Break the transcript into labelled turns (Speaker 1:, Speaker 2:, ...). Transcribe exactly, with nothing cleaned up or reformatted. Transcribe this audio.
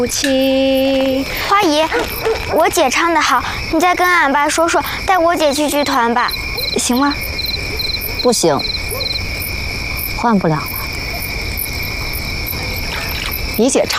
Speaker 1: 情。
Speaker 2: 花姨，我姐唱得好，你再跟俺爸说说，带我姐去剧团吧，行吗？
Speaker 3: 不行，换不了了。
Speaker 1: 你姐唱。